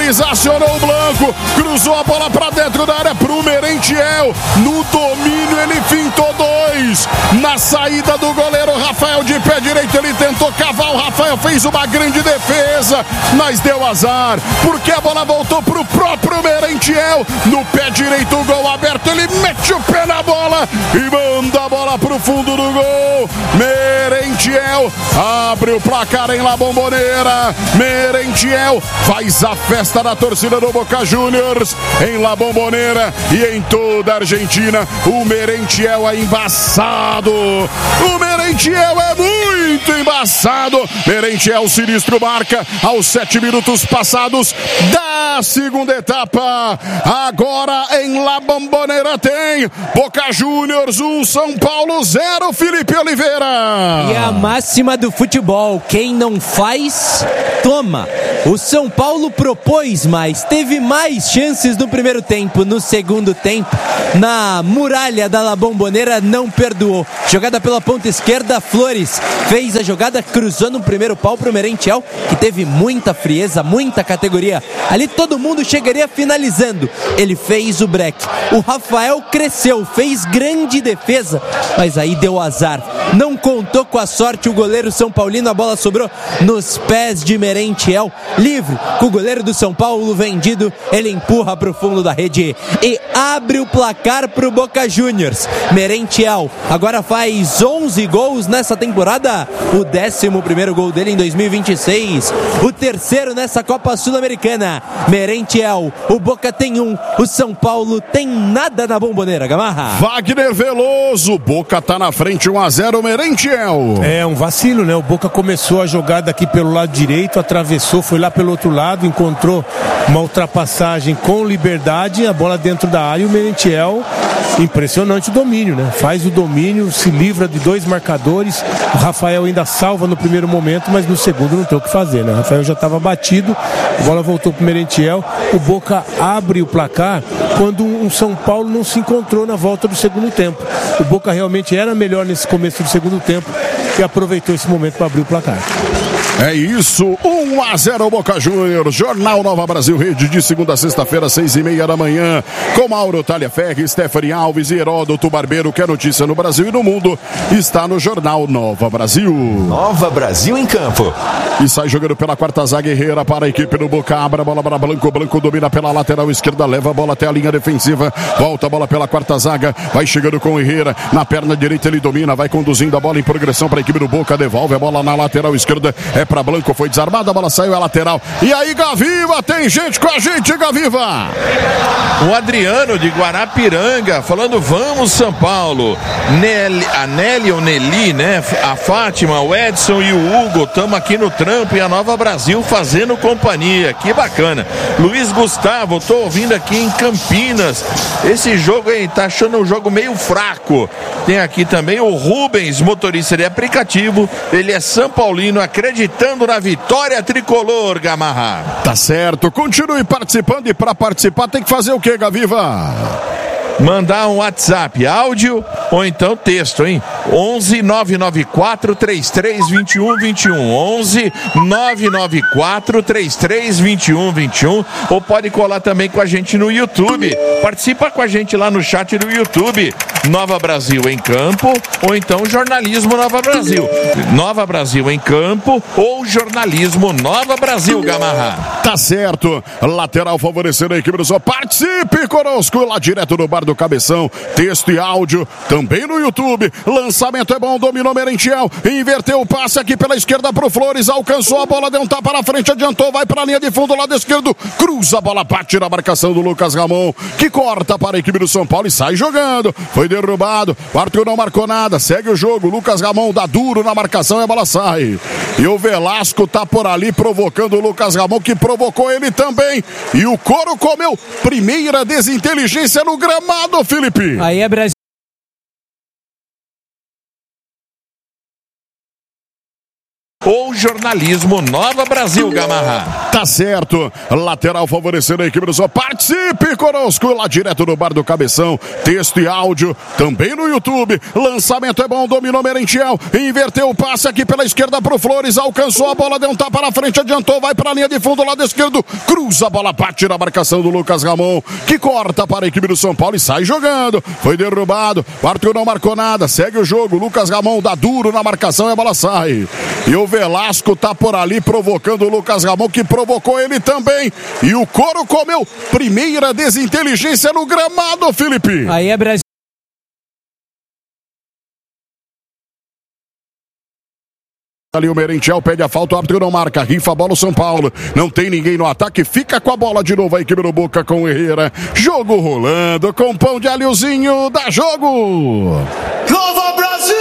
finaliza, acionou o Blanco, cruzou a bola pra dentro da área pro Merentiel, no domínio ele fintou 2, na saída do goleiro Rafael de pé direito, ele tentou cavar, o Rafael fez uma grande defesa, mas deu azar, porque a bola voltou pro próprio Merentiel, no pé direito, o gol aberto, ele mete o pé na bola e manda a bola pro fundo do gol. Merentiel abre o placar em La Bombonera. Merentiel faz a festa da torcida do Boca Juniors em La Bombonera e em toda a Argentina. O Merentiel é embaçado. O Merentiel é muito embaçado. Merentiel sinistro marca aos 7 minutos passados da segunda etapa. Agora em La Bombonera tem Boca Juniors 1, São Paulo 0, Felipe Oliveira. E a máxima do futebol, quem não faz, toma. O São Paulo propôs mais, teve mais chances no primeiro tempo, no segundo tempo, na muralha da La Bombonera não perdoou. Jogada pela ponta esquerda, Flores fez a jogada, cruzou no primeiro pau pro Merentiel, que teve muita frieza, muita categoria. Ali todo mundo chegaria finalizando. Ele fez o break. O Rafael cresceu, fez grande defesa, mas aí deu azar. Não contou com a sorte o goleiro São Paulino, a bola sobrou nos pés de Merentiel, livre, com o goleiro do São Paulo vendido, ele empurra para o fundo da rede e abre o placar para o Boca Juniors. Merentiel agora faz 11 gols nessa temporada, o 11º gol dele em 2026, o terceiro nessa Copa Sul-Americana. Merentiel, o Boca tem 1, o São Paulo tem nada na Bombonera, Gamarra. Wagner Veloso, Boca tá na frente 1-0, Merentiel. É um vacilo, né? O Boca começou a jogada aqui pelo lado direito, atravessou, foi lá pelo outro lado, encontrou uma ultrapassagem com liberdade, a bola dentro da área e o Merentiel, impressionante o domínio, né? Faz o domínio, se livra de 2 marcadores, o Rafael ainda salva no primeiro momento, mas no segundo não tem o que fazer, né? O Rafael já estava batido, a bola voltou pro Merentiel, o Boca abre o placar quando um São Paulo não se encontrou na volta do segundo tempo. O Boca realmente era melhor nesse começo do segundo tempo e aproveitou esse momento para abrir o placar. É isso, 1-0 Boca Juniors, Jornal Nova Brasil Rede, de segunda a sexta-feira, 6:30 da manhã, com Mauro Talhaferri, Stephanie Alves e Heródoto Barbeiro, que é notícia no Brasil e no mundo, está no Jornal Nova Brasil. Nova Brasil em campo. E sai jogando pela quarta zaga, Herrera para a equipe do Boca, abre a bola para Blanco, Blanco domina pela lateral esquerda, leva a bola até a linha defensiva, volta a bola pela quarta zaga, vai chegando com Herrera, na perna direita ele domina, vai conduzindo a bola em progressão para a equipe do Boca, devolve a bola na lateral esquerda, é para Blanco, foi desarmada, a bola saiu, é lateral. E aí, Gaviva, tem gente com a gente, Gaviva. O Adriano de Guarapiranga falando, vamos São Paulo. A Nelly ou Nelly, né? A Fátima, o Edson e o Hugo, estamos aqui no trampo e a Nova Brasil fazendo companhia, que bacana. Luiz Gustavo, tô ouvindo aqui em Campinas. Esse jogo aí, tá achando um jogo meio fraco. Tem aqui também o Rubens, motorista de aplicativo, ele é São Paulino, acreditando na vitória tricolor, Gamarra. Tá certo, continue participando, e para participar tem que fazer o que, Gaviva? Mandar um WhatsApp, áudio ou então texto, hein? 11 994 33 21 21. 11 994 33 21 21. Ou pode colar também com a gente no YouTube. Participa com a gente lá no chat do YouTube. Nova Brasil em Campo ou então Jornalismo Nova Brasil. Nova Brasil em Campo ou Jornalismo Nova Brasil, Gamarra. Tá certo. Lateral favorecendo a equipe do São. Participe conosco lá direto do Bar do Cabeção. Texto e áudio também no YouTube. Lançamento é bom, dominou Merentiel. Inverteu o passe aqui pela esquerda pro Flores. Alcançou a bola, deu um tapa na frente, adiantou, vai pra linha de fundo, lado esquerdo. Cruza a bola, bate na marcação do Lucas Ramon, que corta para a equipe do São Paulo e sai jogando. Foi derrubado. O Arthur não marcou nada. Segue o jogo. Lucas Ramon dá duro na marcação e a bola sai. E o Velasco tá por ali provocando o Lucas Ramon, que provocou ele também. E o couro comeu. Primeira desinteligência no gramado, Felipe. Aí é Brasil. ou jornalismo Nova Brasil, Gamarra. Tá certo. Lateral favorecendo a equipe do São Paulo. Participe conosco lá direto do Bar do Cabeção. Texto e áudio também no YouTube. Lançamento é bom, dominou Merentiel. Inverteu o passe aqui pela esquerda pro Flores. Alcançou a bola, deu um tapa na frente, adiantou, vai pra linha de fundo, lado esquerdo. Cruza a bola, bate na marcação do Lucas Ramon, que corta para a equipe do São Paulo e sai jogando. Foi derrubado. O Arthur não marcou nada. Segue o jogo. Lucas Ramon dá duro na marcação e a bola sai. E o Velasco tá por ali provocando o Lucas Ramon, que provocou ele também. E o couro comeu. Primeira desinteligência no gramado, Felipe. Aí é Brasil. Ali o Merentiel pede a falta, o árbitro não marca, rifa a bola o São Paulo, não tem ninguém no ataque, fica com a bola de novo a equipe do Boca com o Herrera, jogo rolando com pão de alhozinho, dá jogo! Nova Brasil!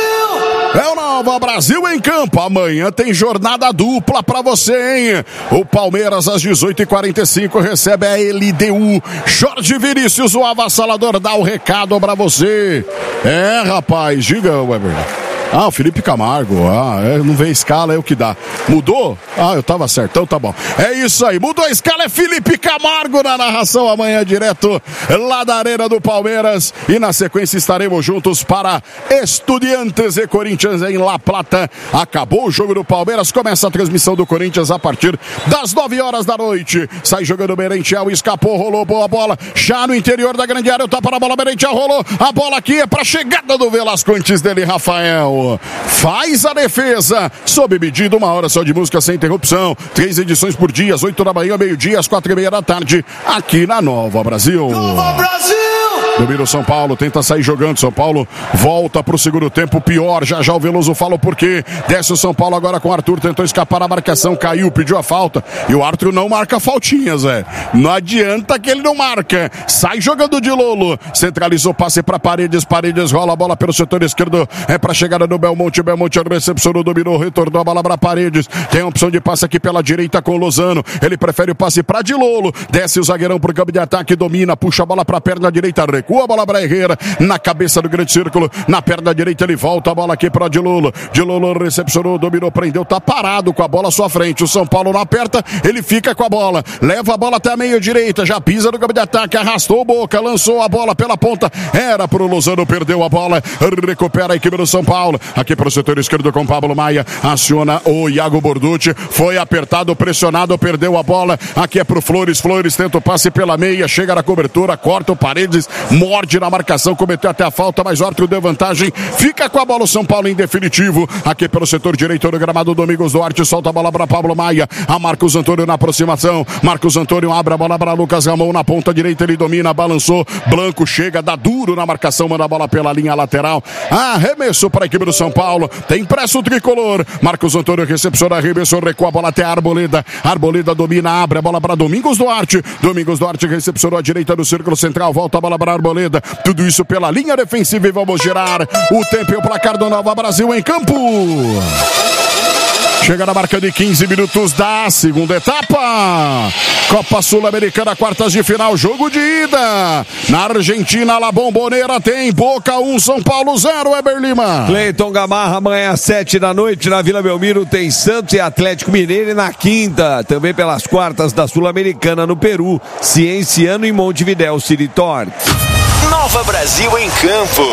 É o Nova Brasil em campo, amanhã tem jornada dupla pra você, hein? O Palmeiras às 18h45 recebe a LDU, Jorge Vinícius, o avassalador, dá o recado pra você. É, rapaz, diga, Weber. Ah, o Felipe Camargo, não vê a escala, é o que dá. Mudou? Eu tava certo, então tá bom. É isso aí, mudou a escala, é Felipe Camargo na narração amanhã, direto lá da Arena do Palmeiras. E na sequência estaremos juntos para Estudiantes e Corinthians em La Plata. Acabou o jogo do Palmeiras, começa a transmissão do Corinthians a partir das 9h da noite. Sai jogando Merentiel, escapou, rolou boa bola, já no interior da grande área, o tapa na bola, Merentiel rolou, a bola aqui é pra chegada do Velasco, antes dele, Rafael. Faz a defesa, sob medida, 1 hora só de música sem interrupção, 3 edições por dia, às 8 da manhã, meio-dia, às 4h30 da tarde, aqui na Nova Brasil. Nova Brasil! Domina o São Paulo, tenta sair jogando, São Paulo volta pro segundo tempo, pior, já o Veloso fala o porquê, desce o São Paulo agora com o Arthur, tentou escapar da marcação, caiu, pediu a falta, e o Arthur não marca faltinhas, não adianta que ele não marca, sai jogando de Lolo, centralizou, passe pra Paredes, rola a bola pelo setor esquerdo, é pra chegada do Belmonte recepcionou, dominou, retornou a bola pra Paredes, tem a opção de passe aqui pela direita com o Lozano, ele prefere o passe pra de Lolo, desce o zagueirão pro campo de ataque, domina, puxa a bola pra perna direita, recua a bola para Herrera, na cabeça do grande círculo, na perna direita ele volta a bola aqui para de Lolo recepcionou, dominou, prendeu, tá parado com a bola à sua frente, o São Paulo não aperta, ele fica com a bola, leva a bola até a meia direita, já pisa no campo de ataque, arrastou o Boca, lançou a bola pela ponta, era pro Lozano, perdeu a bola, recupera a equipe do São Paulo, aqui pro setor esquerdo com Pablo Maia, aciona o Iago Borducci, foi apertado, pressionado, perdeu a bola, aqui é pro Flores tenta o passe pela meia, chega na cobertura, corta o Paredes, morde na marcação, cometeu até a falta, mas o árbitro deu vantagem, fica com a bola o São Paulo em definitivo, aqui pelo setor direito do gramado, Domingos Duarte solta a bola para Pablo Maia, a Marcos Antônio na aproximação, Marcos Antônio abre a bola para Lucas Ramon, na ponta direita ele domina, balançou, Blanco chega, dá duro na marcação, manda a bola pela linha lateral, arremesso para a equipe do São Paulo, tem pressa o tricolor, Marcos Antônio recepciona, arremessou, recua a bola até a Arboleda domina, abre a bola para Domingos Duarte recepcionou a direita do círculo central, volta a bola para Arboleda, tudo isso pela linha defensiva e vamos girar o tempo e o placar do Nova Brasil em campo. Chega na marca de 15 minutos da segunda etapa. Copa Sul-Americana, quartas de final, jogo de ida. Na Argentina, La Bombonera tem Boca 1, São Paulo 0, Eber Lima. Cleiton Gamarra, amanhã às 7 da noite na Vila Belmiro tem Santos e Atlético Mineiro, e na quinta, também pelas quartas da Sul-Americana no Peru, Cienciano e Montevidéu City Torque. Nova Brasil em campo.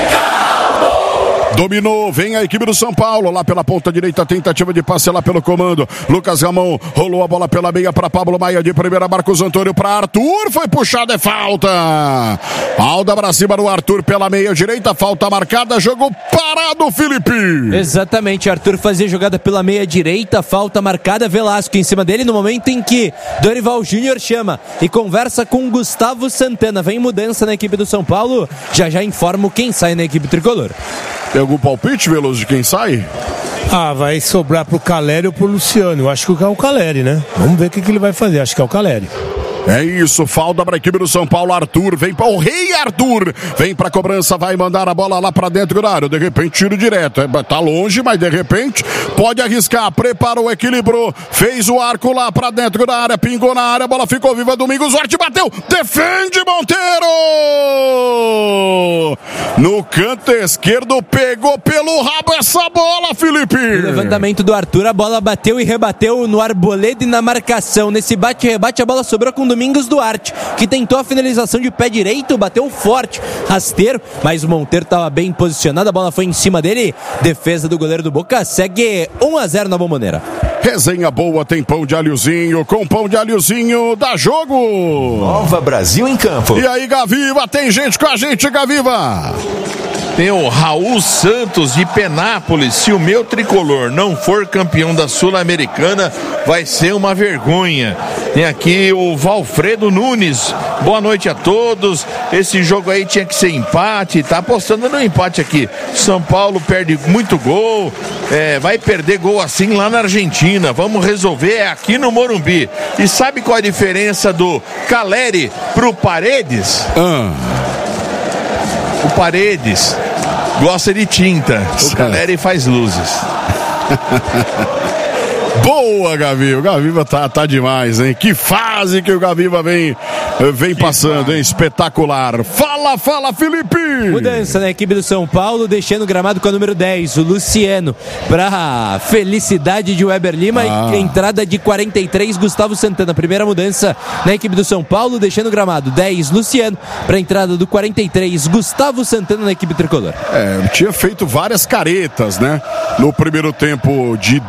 Dominou, vem a equipe do São Paulo, lá pela ponta direita, tentativa de passe lá pelo comando, Lucas Ramon, rolou a bola pela meia para Pablo Maia, de primeira, Marcos Antônio para Arthur, foi puxado, é falta, Alda pra cima do Arthur pela meia direita, falta marcada, jogo parado, Felipe. Exatamente, Arthur fazia jogada pela meia direita, falta marcada, Velasco em cima dele, no momento em que Dorival Júnior chama e conversa com Gustavo Santana, vem mudança na equipe do São Paulo, já informo quem sai na equipe tricolor. Tem algum palpite, Veloso, de quem sai? Vai sobrar pro Caleri ou pro Luciano. Eu acho que é o Caleri, né? Vamos ver o que ele vai fazer. Acho que é o Caleri. É isso, falta para a equipe do São Paulo. Arthur vem para o Rei Arthur. Vem para a cobrança, vai mandar a bola lá para dentro da área. De repente, tiro direto. Tá longe, mas de repente pode arriscar. Preparou, equilibrou. Fez o arco lá para dentro da área. Pingou na área, a bola ficou viva. Domingos Duarte bateu. Defende Monteiro! No canto esquerdo, pegou pelo rabo essa bola, Felipe. O levantamento do Arthur, a bola bateu e rebateu no Arboleda e na marcação. Nesse bate-rebate, a bola sobrou com o Domingos Duarte, que tentou a finalização de pé direito, bateu forte, rasteiro, mas o Monteiro estava bem posicionado, a bola foi em cima dele. Defesa do goleiro do Boca, segue 1-0 na Bombonera. Resenha boa, tem pão de alhozinho. Com pão de alhozinho, dá jogo. Nova Brasil em campo. E aí, Gaviva, tem gente com a gente, Gaviva. Tem o Raul Santos de Penápolis. Se o meu tricolor não for campeão da Sul-Americana, vai ser uma vergonha. Tem aqui o Valfredo Nunes. Boa noite a todos. Esse jogo aí tinha que ser empate. Tá apostando no empate aqui. São Paulo perde muito gol. Vai perder gol assim lá na Argentina. Vamos resolver aqui no Morumbi. E sabe qual a diferença do Caleri pro Paredes? O Paredes gosta de tinta, o Caleri faz luzes. Boa, Gaviva. O Gaviva tá demais, hein? Que fase que o Gaviva vem passando, hein? Espetacular. Fala, Felipe! Mudança na equipe do São Paulo, deixando o gramado com a número 10, o Luciano, pra felicidade de Weber Lima. E entrada de 43, Gustavo Santana. Primeira mudança na equipe do São Paulo, deixando o gramado 10, Luciano, pra entrada do 43, Gustavo Santana na equipe tricolor. Tinha feito várias caretas, né? No primeiro tempo de